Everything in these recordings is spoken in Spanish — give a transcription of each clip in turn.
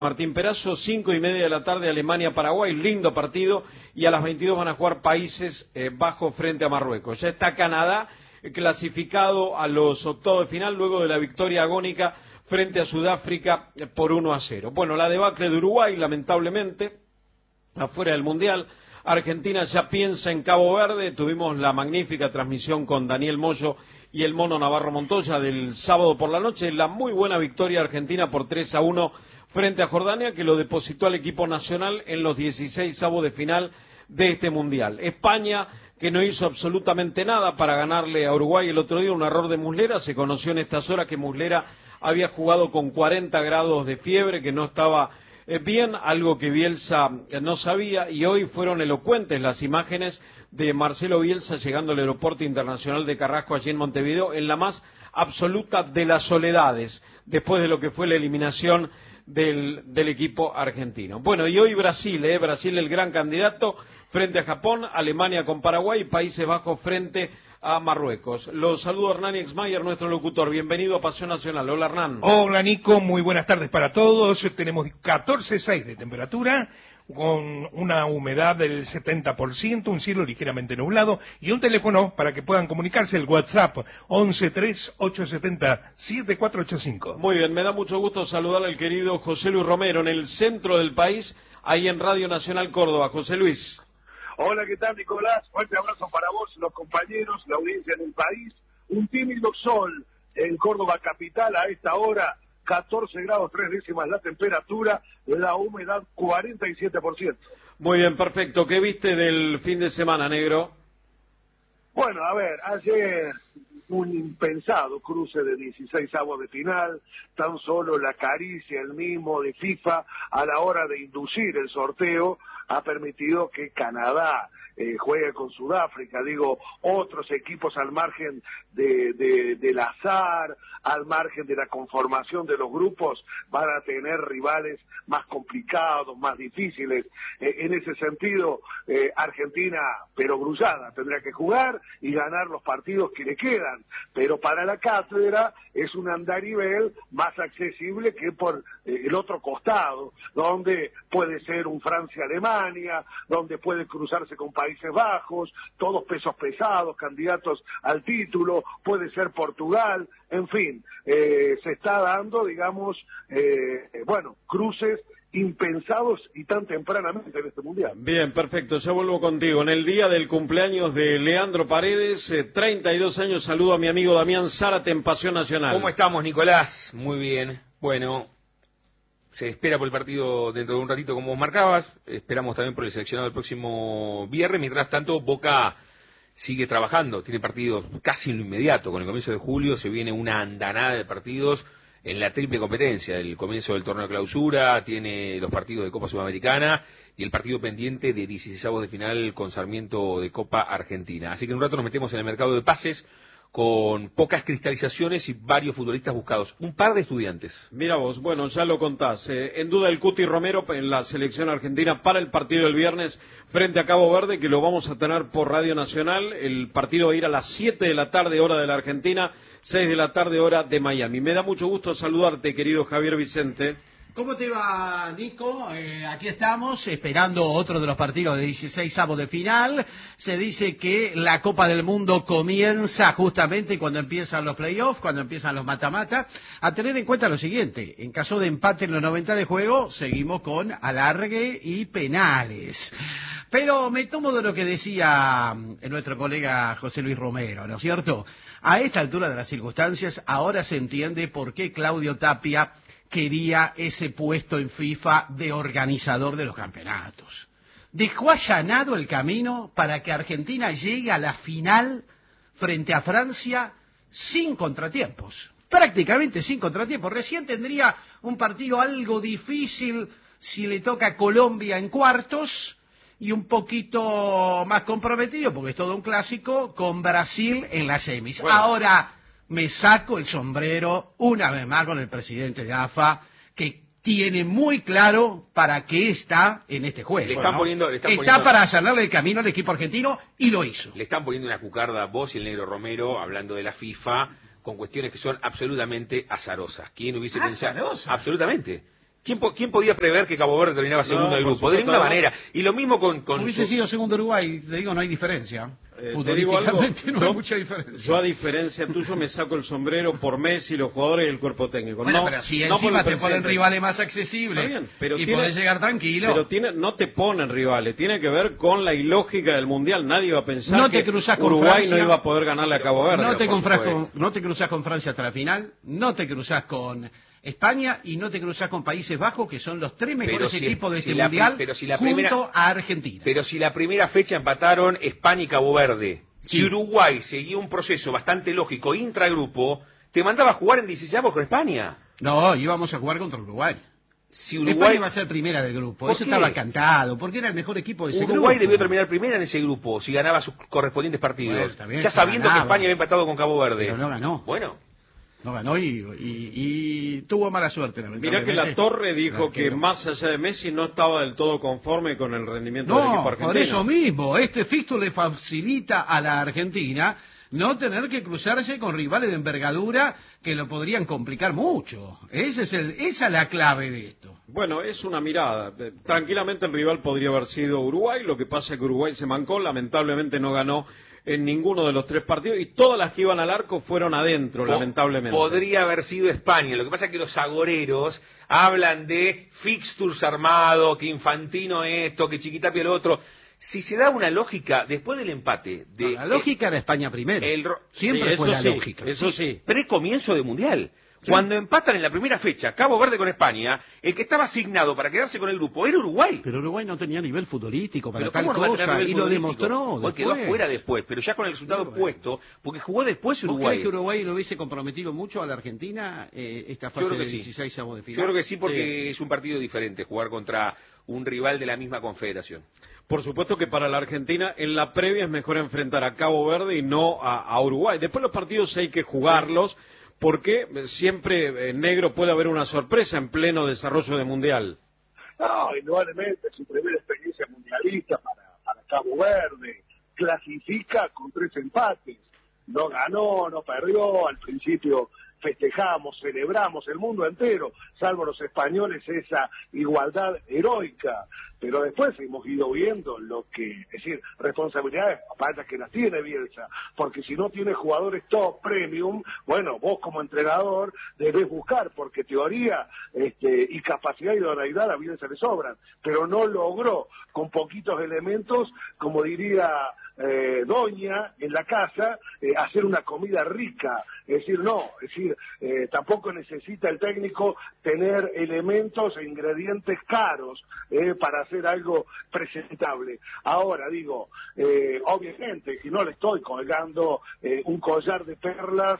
Martín Perazo, 5:30 de la tarde, Alemania-Paraguay, lindo partido, y a las 22 van a jugar Países Bajos frente a Marruecos. Ya está Canadá clasificado a los octavos de final luego de la victoria agónica frente a Sudáfrica por 1-0. Bueno, la debacle de Uruguay, lamentablemente, afuera del Mundial. Argentina ya piensa en Cabo Verde. Tuvimos la magnífica transmisión con Daniel Moyo y el Mono Navarro Montoya del sábado por la noche. La muy buena victoria argentina por 3-1 frente a Jordania, que lo depositó al equipo nacional en los 16avos de final de este Mundial. España, que no hizo absolutamente nada para ganarle a Uruguay el otro día, un error de Muslera. Se conoció en estas horas que Muslera había jugado con 40 grados de fiebre, que no estaba bien, algo que Bielsa no sabía, y hoy fueron elocuentes las imágenes de Marcelo Bielsa llegando al Aeropuerto Internacional de Carrasco allí en Montevideo, en la más absoluta de las soledades, después de lo que fue la eliminación del equipo argentino. Bueno, y hoy Brasil, Brasil el gran candidato frente a Japón, Alemania con Paraguay, Países Bajos frente a Marruecos. Los saludo Hernán Exmayer, nuestro locutor. Bienvenido a Pasión Nacional. Hola, Hernán. Hola, Nico. Muy buenas tardes para todos. Tenemos 14,6 de temperatura, con una humedad del 70%, un cielo ligeramente nublado y un teléfono para que puedan comunicarse, el WhatsApp 1138707485. Muy bien, me da mucho gusto saludar al querido José Luis Romero en el centro del país, ahí en Radio Nacional Córdoba. José Luis. Hola, ¿qué tal, Nicolás? Fuerte abrazo para vos, los compañeros, la audiencia en el país. Un tímido sol en Córdoba capital a esta hora, 14 grados 3 décimas la temperatura, la humedad 47%. Muy bien, perfecto. ¿Qué viste del fin de semana, negro? Bueno, a ver, ayer un impensado cruce de 16avos de final, tan solo la caricia, el mimo de FIFA a la hora de inducir el sorteo ha permitido que Canadá juegue con Sudáfrica, digo, otros equipos al margen del azar, al margen de la conformación de los grupos, van a tener rivales más complicados, más difíciles. En ese sentido, Argentina, pero grullada, tendrá que jugar y ganar los partidos que le quedan, pero para la cátedra es un andarivel más accesible que por el otro costado, donde puede ser un Francia-Alemania, donde puede cruzarse con Países Bajos, todos pesos pesados, candidatos al título, puede ser Portugal, en fin, se está dando, digamos, cruces impensados y tan tempranamente en este Mundial. Bien, perfecto, ya vuelvo contigo. En el día del cumpleaños de Leandro Paredes, 32 años, saludo a mi amigo Damián Zárate en Pasión Nacional. ¿Cómo estamos, Nicolás? Muy bien. Bueno, se espera por el partido dentro de un ratito, como vos marcabas. Esperamos también por el seleccionado el próximo viernes. Mientras tanto, Boca sigue trabajando. Tiene partidos casi en lo inmediato. Con el comienzo de julio se viene una andanada de partidos en la triple competencia. El comienzo del torneo de clausura, tiene los partidos de Copa Sudamericana y el partido pendiente de 16avos de final con Sarmiento de Copa Argentina. Así que en un rato nos metemos en el mercado de pases con pocas cristalizaciones y varios futbolistas buscados. Un par de estudiantes. Mira vos, bueno, ya lo contás. En duda el Cuti Romero en la selección argentina para el partido del viernes frente a Cabo Verde, que lo vamos a tener por Radio Nacional. El partido va a ir a las 7 de la tarde, hora de la Argentina, 6 de la tarde, hora de Miami. Me da mucho gusto saludarte, querido Javier Vicente. ¿Cómo te va, Nico? Aquí estamos esperando otro de los partidos de 16avos de final. Se dice que la Copa del Mundo comienza justamente cuando empiezan los playoffs, cuando empiezan los mata-mata. A tener en cuenta lo siguiente, en caso de empate en los 90 de juego, seguimos con alargue y penales. Pero me tomo de lo que decía nuestro colega José Luis Romero, ¿no es cierto? A esta altura de las circunstancias, ahora se entiende por qué Claudio Tapia quería ese puesto en FIFA de organizador de los campeonatos. Dejó allanado el camino para que Argentina llegue a la final frente a Francia sin contratiempos. Prácticamente sin contratiempos. Recién tendría un partido algo difícil si le toca a Colombia en cuartos y un poquito más comprometido, porque es todo un clásico, con Brasil en las semis. Bueno. Ahora me saco el sombrero una vez más con el presidente de AFA, que tiene muy claro para qué está en este juego. Está para allanarle el camino al equipo argentino y lo hizo. Le están poniendo una cucarda vos y el negro Romero hablando de la FIFA con cuestiones que son absolutamente azarosas. ¿Quién hubiese pensado? Absolutamente. ¿Quién podía prever que Cabo Verde terminaba segundo del grupo? De ninguna manera. Y lo mismo con Hubiese sido segundo Uruguay, te digo, no hay diferencia. Te digo algo, no hay mucha diferencia. Yo a diferencia tuyo me saco el sombrero por Messi, los jugadores y el cuerpo técnico. Bueno, pero si encima te ponen rivales más accesibles bien, pero y podés llegar tranquilo. Pero no te ponen rivales, tiene que ver con la ilógica del Mundial. Nadie iba a pensar no te que cruzás con Uruguay Francia, no iba a poder ganarle a Cabo Verde. No te cruzás con Francia hasta la final, no te cruzás con España y no te cruzás con Países Bajos, que son los tres mejores equipos de este Mundial, junto a Argentina. Pero si la primera fecha empataron España y Cabo Verde, sí. Si Uruguay seguía un proceso bastante lógico intragrupo, te mandaba a jugar en 16avos con España. No, íbamos a jugar contra Uruguay. Si Uruguay España iba a ser primera del grupo, eso estaba cantado, porque era el mejor equipo de ese grupo. Uruguay debió terminar primera en ese grupo, si ganaba sus correspondientes partidos. Bueno, ya sabiendo que España había empatado con Cabo Verde. Pero no ganó. Bueno. No ganó y tuvo mala suerte, Mirá que la Torre dijo que más allá de Messi no estaba del todo conforme con el rendimiento del equipo argentino. Por eso mismo, este fixture le facilita a la Argentina no tener que cruzarse con rivales de envergadura que lo podrían complicar mucho. Esa es la clave de esto. Bueno, es una mirada. Tranquilamente el rival podría haber sido Uruguay, lo que pasa es que Uruguay se mancó, lamentablemente no ganó en ninguno de los tres partidos y todas las que iban al arco fueron adentro, lamentablemente. Podría haber sido España, lo que pasa es que los agoreros hablan de fixtures armados, que Infantino esto, que Chiquitapia lo otro. Si se da una lógica, después del empate... la lógica era España primero. Siempre fue la lógica. Eso sí. Precomienzo de Mundial. Sí. Cuando empatan en la primera fecha Cabo Verde con España, el que estaba asignado para quedarse con el grupo era Uruguay. Pero Uruguay no tenía nivel futbolístico para tal cosa y lo demostró. Porque quedó afuera después, pero ya con el resultado puesto, porque jugó después Uruguay. ¿Vos crees que Uruguay lo hubiese comprometido mucho a la Argentina esta fase de 16avos de final? Yo creo que sí, porque es un partido diferente jugar contra un rival de la misma confederación. Por supuesto que para la Argentina en la previa es mejor enfrentar a Cabo Verde y no a Uruguay. Después los partidos hay que jugarlos. Porque siempre en negro puede haber una sorpresa en pleno desarrollo de Mundial. No, indudablemente, su primera experiencia mundialista para Cabo Verde, clasifica con 3 empates, no ganó, no perdió, al principio festejamos, celebramos el mundo entero, salvo los españoles, esa igualdad heroica, pero después hemos ido viendo lo que, es decir, responsabilidades, aparte que las tiene Bielsa, porque si no tiene jugadores top premium, bueno, vos como entrenador debés buscar, porque teoría y capacidad y idoneidad a Bielsa le sobran, pero no logró con poquitos elementos, como diría Doña en la casa, hacer una comida rica, es decir, tampoco necesita el técnico tener elementos e ingredientes caros para hacer algo presentable. Ahora digo, obviamente que no le estoy colgando un collar de perlas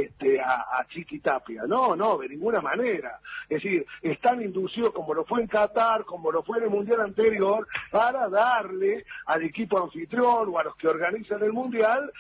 a Chiquitapia, no, de ninguna manera. Es decir, es tan inducido como lo fue en Qatar, como lo fue en el Mundial anterior, para darle al equipo anfitrión o a los que organizan el Mundial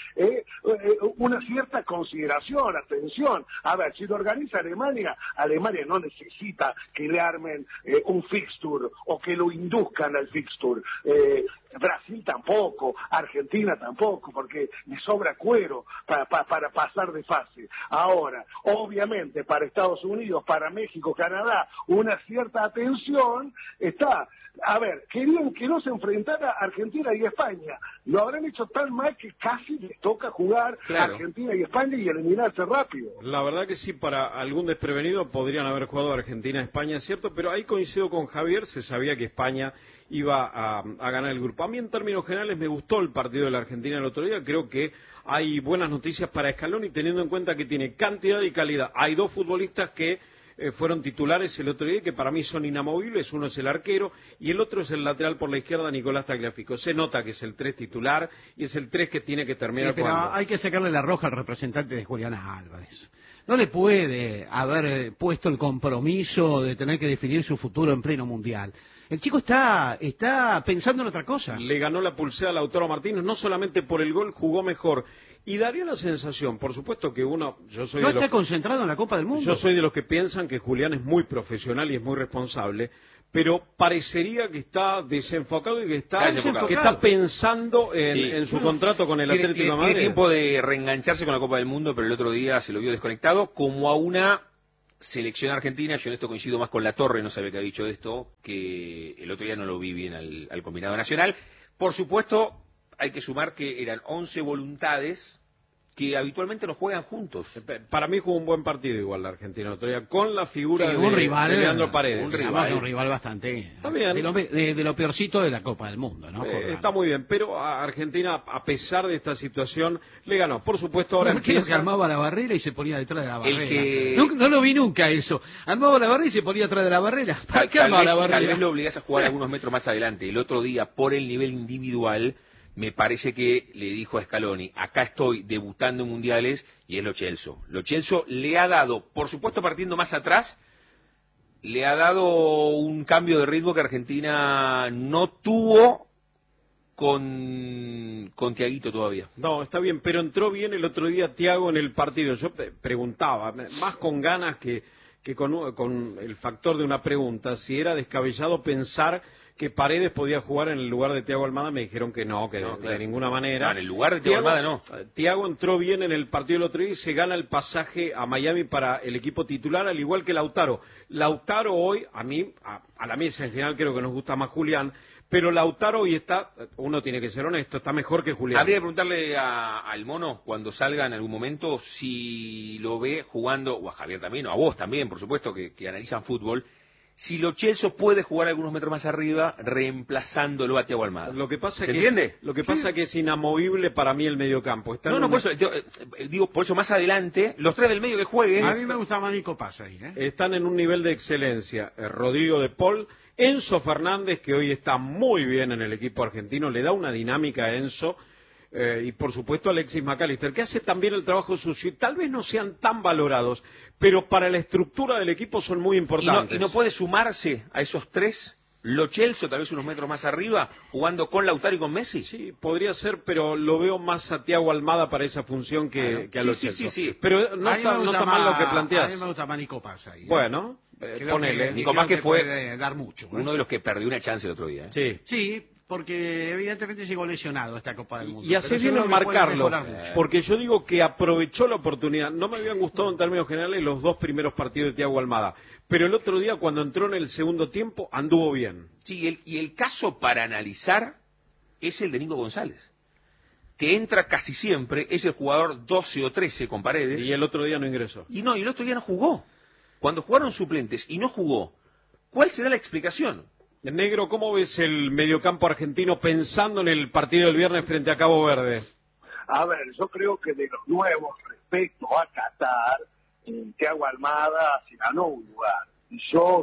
una cierta consideración, atención. A ver, si lo organiza Alemania no necesita que le armen un fixture o que lo induzcan al fixture. Brasil tampoco, Argentina tampoco, porque le sobra cuero para pasar de fase. Ahora, obviamente, para Estados Unidos, para México, Canadá, una cierta atención está. A ver, querían que no se enfrentara Argentina y España. Lo habrán hecho tan mal que casi les toca jugar Argentina y España y eliminarse rápido. La verdad que sí, para algún desprevenido podrían haber jugado Argentina-España, es cierto, pero ahí coincido con Javier, se sabía que España iba a ganar el grupo. A mí en términos generales me gustó el partido de la Argentina el otro día, creo que hay buenas noticias para Scaloni teniendo en cuenta que tiene cantidad y calidad. Hay 2 futbolistas que fueron titulares el otro día que para mí son inamovibles, uno es el arquero y el otro es el lateral por la izquierda, Nicolás Tagliafico. Se nota que es el 3 titular y es el 3 que tiene que terminar pero jugando. Hay que sacarle la roja al representante de Juliana Álvarez. No le puede haber puesto el compromiso de tener que definir su futuro en pleno mundial. El chico está pensando en otra cosa. Le ganó la pulsera a Lautaro Martínez, no solamente por el gol, jugó mejor. Y daría la sensación, por supuesto que está concentrado en la Copa del Mundo. Yo soy de los que piensan que Julián es muy profesional y es muy responsable, pero parecería que está desenfocado y que está pensando en su contrato con el Atlético de Madrid. Tiene tiempo de reengancharse con la Copa del Mundo, pero el otro día se lo vio desconectado como a una selección argentina, yo en esto coincido más con La Torre, no sabía que había dicho esto, que el otro día no lo vi bien al combinado nacional. Por supuesto, hay que sumar que eran 11 voluntades que habitualmente no juegan juntos. Para mí jugó un buen partido igual la Argentina el otro día, con la figura Sí, de, un rival, de Leandro Paredes. Un rival bastante... Está bien. De lo peorcito de la Copa del Mundo, ¿no? Está muy bien, pero a Argentina, a pesar de esta situación, le ganó. Por supuesto, ahora Creo que armaba la barrera y se ponía detrás de la barrera. No lo vi nunca eso. Armaba la barrera y se ponía detrás de la barrera. ¿Para qué armaba la barrera? Tal vez lo obligás a jugar algunos metros más adelante. El otro día, por el nivel individual, me parece que le dijo a Scaloni, acá estoy debutando en mundiales, y es Lo Celso. Lo Celso le ha dado, por supuesto partiendo más atrás, le ha dado un cambio de ritmo que Argentina no tuvo con Thiaguito todavía. No, está bien, pero entró bien el otro día Thiago en el partido. Yo preguntaba, más con ganas que con el factor de una pregunta, si era descabellado pensar que Paredes podía jugar en el lugar de Thiago Almada. Me dijeron que no, que no, de ninguna manera. No, en el lugar de Thiago Almada no. Thiago entró bien en el partido del otro día y se gana el pasaje a Miami para el equipo titular, al igual que Lautaro. Lautaro hoy, a mí, a la mesa en general creo que nos gusta más Julián, pero Lautaro hoy está, uno tiene que ser honesto, está mejor que Julián. Habría que preguntarle al Mono, cuando salga en algún momento, si lo ve jugando, o a Javier también, o a vos también, por supuesto, que analizan fútbol, si Lo Celso puede jugar algunos metros más arriba, reemplazándolo a Thiago Almada. Lo que pasa ¿Se que entiende? Lo que pasa que es inamovible para mí el mediocampo. Por eso, digo, por eso más adelante, los tres del medio que jueguen. A mí me gusta más Nico Paz ahí, Están en un nivel de excelencia. Rodrigo de Paul, Enzo Fernández, que hoy está muy bien en el equipo argentino, le da una dinámica a Enzo, y por supuesto Alexis McAllister, que hace también el trabajo sucio, y tal vez no sean tan valorados, pero para la estructura del equipo son muy importantes. ¿Y no puede sumarse a esos tres? Lo Celso, tal vez unos metros más arriba, jugando con Lautaro y con Messi. Sí, podría ser, pero lo veo más a Thiago Almada para esa función que a Lo Celso. Sí. Pero no está mal lo que planteás. A mí me gusta más Nico Paz ahí. Bueno, ponele. Nico Paz, que fue puede dar mucho. uno de los que perdió una chance el otro día. Sí, porque evidentemente llegó lesionado esta Copa del Mundo. Y hace bien en marcarlo, porque yo digo que aprovechó la oportunidad. No me habían gustado en términos generales los dos primeros partidos de Thiago Almada, pero el otro día cuando entró en el segundo tiempo anduvo bien. Sí, y el caso para analizar es el de Nico González, que entra casi siempre, es el jugador 12 o 13 con Paredes. Y el otro día no ingresó. Y el otro día no jugó. Cuando jugaron suplentes y no jugó, ¿cuál será la explicación? Negro, ¿cómo ves el mediocampo argentino pensando en el partido del viernes frente a Cabo Verde? A ver, yo creo que de los nuevos respecto a Qatar, Thiago Almada se ganó un lugar. Y yo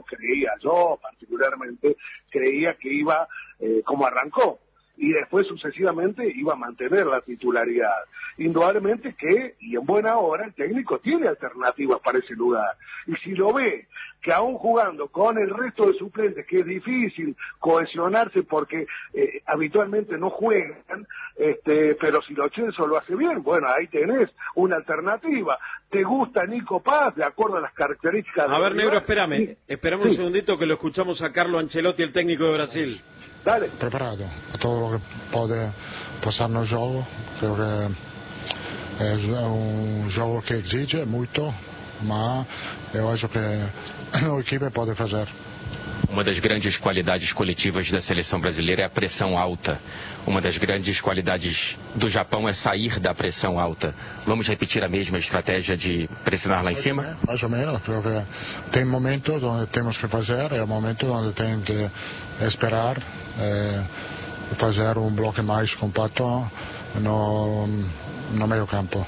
particularmente creía que iba como arrancó. Y después sucesivamente iba a mantener la titularidad. Indudablemente que, y en buena hora, el técnico tiene alternativas para ese lugar. Y si lo ve, que aún jugando con el resto de suplentes, que es difícil cohesionarse porque habitualmente no juegan, pero si Lo Celso lo hace bien, bueno, ahí tenés una alternativa. ¿Te gusta Nico Paz de acuerdo a las características? A ver, Negro, espérame un segundito que lo escuchamos a Carlo Ancelotti, el técnico de Brasil. Dale. Preparado a todo lo que puede pasar no jogo. Creo que es un jogo que exige mucho, mas eu acho que a equipe pode fazer. Uma das grandes qualidades coletivas da seleção brasileira é a pressão alta. Uma das grandes qualidades do Japão é sair da pressão alta. Vamos repetir a mesma estratégia de pressionar lá em cima? Mais ou menos. Creo que tem momentos onde temos que fazer, e momentos onde tem que esperar, fazer um bloco mais compacto no meio campo.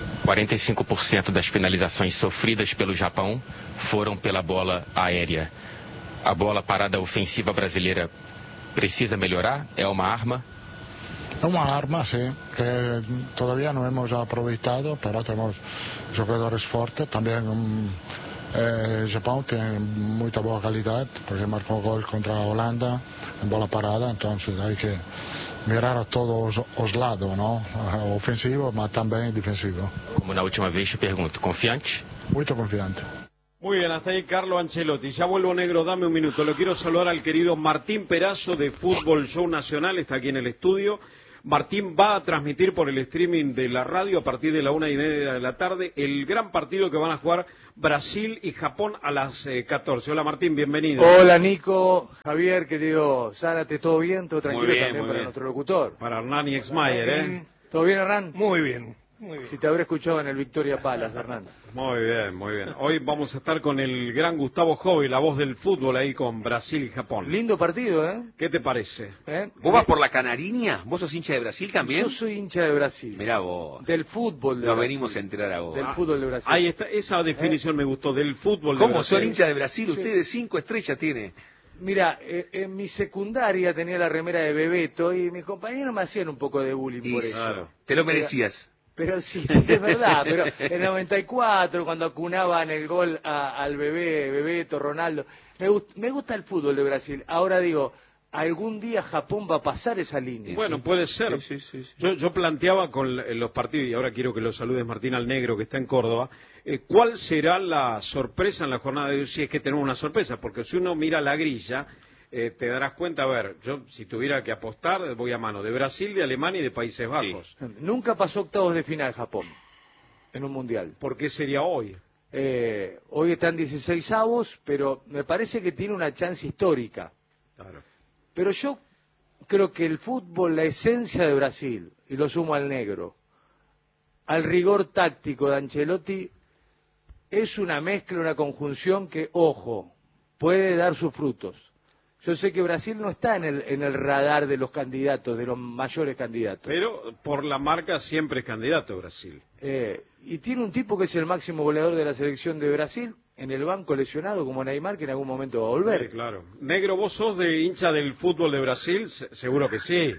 45% das finalizações sofridas pelo Japão foram pela bola aérea. A bola parada ofensiva brasileira precisa melhorar? É uma arma? É uma arma, sim, que todavía não hemos aproveitado, pero temos jogadores fortes. Também o Japão tem muita boa qualidade, porque marcou gol contra a Holanda em bola parada, então hay que mirar a todos os lados, não? Ofensivo, mas também defensivo. Como na última vez, te pergunto, confiante? Muito confiante. Muy bien, hasta ahí Carlo Ancelotti. Ya vuelvo, Negro, dame un minuto. Lo quiero saludar al querido Martín Perazo de Fútbol Show Nacional, está aquí en el estudio. Martín va a transmitir por el streaming de la radio a partir de la 1:30 de la tarde el gran partido que van a jugar Brasil y Japón a las 14. Hola Martín, bienvenido. Hola Nico, Javier, querido Zárate, ¿todo bien? ¿Todo tranquilo? Muy bien, también muy para bien. nuestro locutor? Para Hernán y Exmayer, ¿eh? ¿Todo bien, Hernán? Muy bien, muy bien. Si te habré escuchado en el Victoria Palace, Hernán. Muy bien, muy bien. Hoy vamos a estar con el gran Gustavo Jove, la voz del fútbol ahí con Brasil y Japón. Lindo partido, ¿eh? ¿Qué te parece? ¿Vos vas por la Canariña? ¿Vos sos hincha de Brasil también? Yo soy hincha de Brasil. Mirá vos. Del fútbol de Nos Brasil. venimos a enterar ahora. Del fútbol de Brasil. Ahí está, esa definición me gustó, del fútbol de ¿Cómo Brasil. son hinchas de Brasil? Sí. Ustedes 5 estrellas tiene. Mira, en mi secundaria tenía la remera de Bebeto y mis compañeros me hacían un poco de bullying Y por eso. claro. Te lo merecías. Pero sí, es verdad, pero en 94, cuando acunaban el gol al Bebeto, Ronaldo, me gusta el fútbol de Brasil. Ahora digo, algún día Japón va a pasar esa línea. Bueno, puede ser. Sí. Yo planteaba con los partidos, y ahora quiero que lo saludes Martín Alnegro, que está en Córdoba, ¿cuál será la sorpresa en la jornada de hoy? Si es que tenemos una sorpresa, porque si uno mira la grilla, te darás cuenta, a ver, yo si tuviera que apostar, voy a mano de Brasil, de Alemania y de Países Bajos. Nunca pasó octavos de final Japón en un mundial. ¿Por qué sería hoy? Hoy están 16avos, pero me parece que tiene una chance histórica. Claro. Pero yo creo que el fútbol, la esencia de Brasil, y lo sumo al negro, al rigor táctico de Ancelotti, es una mezcla, una conjunción que, ojo, puede dar sus frutos. Yo sé que Brasil no está en el radar de los candidatos, de los mayores candidatos. Pero por la marca siempre es candidato Brasil. Y tiene un tipo que es el máximo goleador de la selección de Brasil, en el banco lesionado como Neymar, que en algún momento va a volver. Sí, claro. Negro, ¿vos sos de hincha del fútbol de Brasil? Seguro que sí.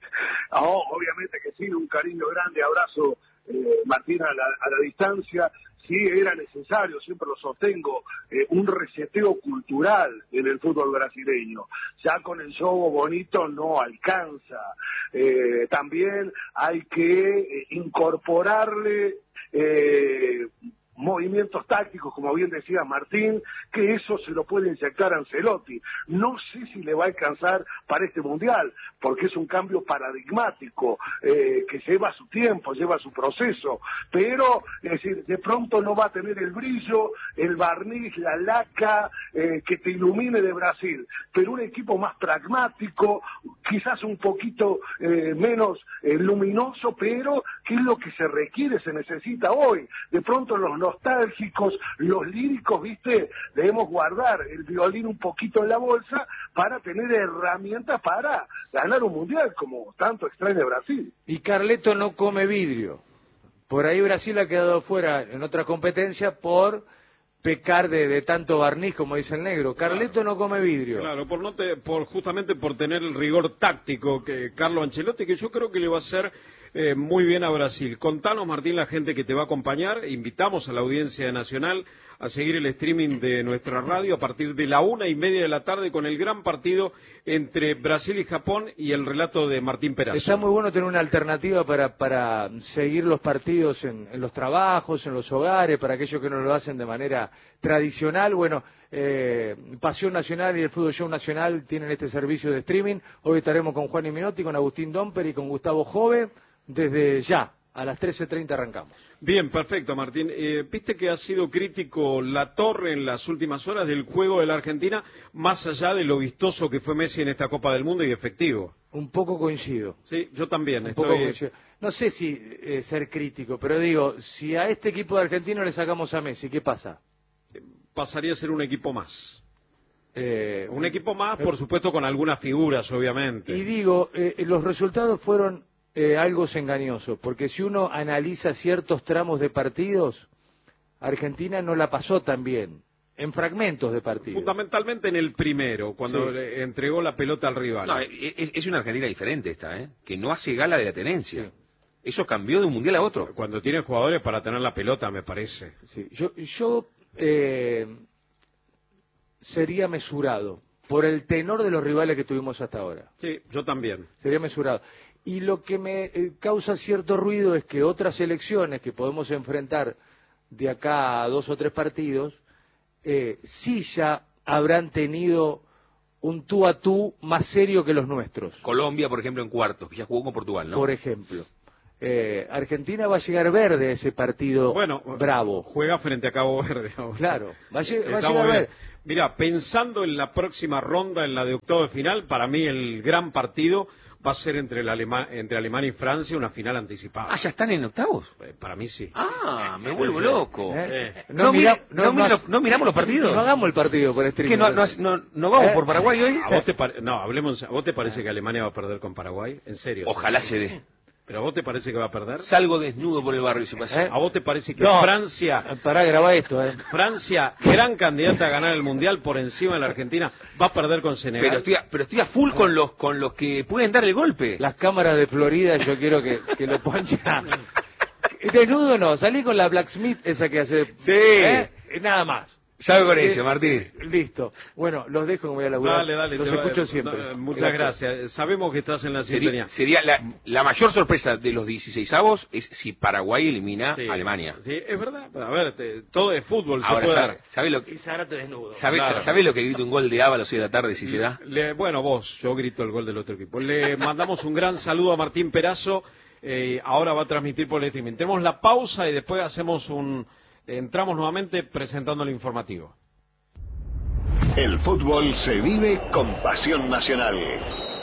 Oh, obviamente que sí, un cariño grande, abrazo Martín a la distancia. Sí, era necesario, siempre lo sostengo, un reseteo cultural en el fútbol brasileño. Ya con el juego bonito no alcanza. También hay que incorporarle movimientos tácticos, como bien decía Martín, que eso se lo puede inyectar a Ancelotti. No sé si le va a alcanzar para este Mundial, porque es un cambio paradigmático, que lleva su tiempo, lleva su proceso, pero, es decir, de pronto no va a tener el brillo, el barniz, la laca, que te ilumine de Brasil, pero un equipo más pragmático, quizás un poquito menos luminoso, pero que es lo que se requiere, se necesita hoy. De pronto los nostálgicos, los líricos, ¿viste? Debemos guardar el violín un poquito en la bolsa para tener herramientas para ganar un mundial, como tanto extraña Brasil. Y Carleto no come vidrio. Por ahí Brasil ha quedado fuera en otra competencia por pecar de tanto barniz, como dice el negro. Carleto no come vidrio. Claro, justamente por tener el rigor táctico que Carlo Ancelotti, que yo creo que le va a hacer muy bien a Brasil. Contanos, Martín, la gente que te va a acompañar. Invitamos a la audiencia nacional a seguir el streaming de nuestra radio a partir de la 1:30 de la tarde con el gran partido entre Brasil y Japón y el relato de Martín Perazo. Está muy bueno tener una alternativa para seguir los partidos en los trabajos, en los hogares, para aquellos que no lo hacen de manera tradicional. Bueno, Pasión Nacional y el Fútbol Show Nacional tienen este servicio de streaming. Hoy estaremos con Juan y Minotti, con Agustín Domper y con Gustavo Jove. Desde ya, a las 13:30 arrancamos. Bien, perfecto, Martín. Viste que ha sido crítico La Torre en las últimas horas del juego de la Argentina, más allá de lo vistoso que fue Messi en esta Copa del Mundo y efectivo. Un poco coincido. Sí, yo también. Un poco coincido. No sé si ser crítico, pero digo, si a este equipo de Argentina le sacamos a Messi, ¿qué pasa? Pasaría a ser un equipo más. Un equipo más, por supuesto, con algunas figuras, obviamente. Y digo, los resultados fueron algo engañoso, porque si uno analiza ciertos tramos de partidos, Argentina no la pasó tan bien, en fragmentos de partidos. Fundamentalmente en el primero, cuando le entregó la pelota al rival. No, es una Argentina diferente esta, que no hace gala de la tenencia. Sí. Eso cambió de un mundial a otro. Cuando tiene jugadores para tener la pelota, me parece. Sí. Yo sería mesurado por el tenor de los rivales que tuvimos hasta ahora. Sí, yo también. Sería mesurado. Y lo que me causa cierto ruido es que otras elecciones que podemos enfrentar de acá a 2 o 3 partidos, sí ya habrán tenido un tú a tú más serio que los nuestros. Colombia, por ejemplo, en cuartos, que ya jugó con Portugal, ¿no? Por ejemplo. Argentina va a llegar verde a ese partido bravo. Juega frente a Cabo Verde. Claro, va a llegar verde. Mira, pensando en la próxima ronda, en la de octavo de final, para mí el gran partido va a ser entre Alemania y Francia, una final anticipada. Ah, ¿ya están en octavos? Para mí sí. Ah, me vuelvo loco. No miramos los partidos. No hagamos el partido por streaming. ¿Qué, no vamos por Paraguay hoy? ¿A vos te parece que Alemania va a perder con Paraguay? ¿En serio? Ojalá se dé. ¿Pero a vos te parece que va a perder? Salgo desnudo por el barrio si pasa. ¿A vos te parece que Francia... Pará, grabá esto, Francia, gran candidata a ganar el Mundial por encima de la Argentina, va a perder con Senegal? Pero estoy a full con los que pueden dar el golpe. Las cámaras de Florida yo quiero que lo pongan. Desnudo no, salí con la Blacksmith esa que hace... Sí. Nada más. Salgo con eso, Martín. Listo. Bueno, los dejo que voy a laburar. Dale. Los escucho siempre. Muchas gracias. Sabemos que estás en la sintonía. Sería la mayor sorpresa de los 16avos es si Paraguay elimina a Alemania. Sí, es verdad. A ver, todo es fútbol. Ahora, se puede dar. ¿Sabés lo que... Y Zárate desnudo. ¿Sabés lo que grita un gol de Ava a las 6 de la tarde si se da? Bueno, yo grito el gol del otro equipo. Le mandamos un gran saludo a Martín Perazo. Ahora va a transmitir por el streaming. Tenemos la pausa y después entramos nuevamente presentando el informativo. El fútbol se vive con pasión nacional.